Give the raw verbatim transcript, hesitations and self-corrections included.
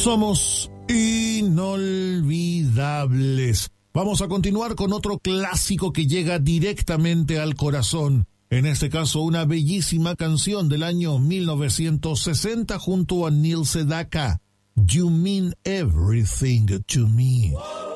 Somos inolvidables. Vamos a continuar con otro clásico que llega directamente al corazón. En este caso, una bellísima canción del año mil novecientos sesenta junto a Neil Sedaka. You Mean Everything to Me.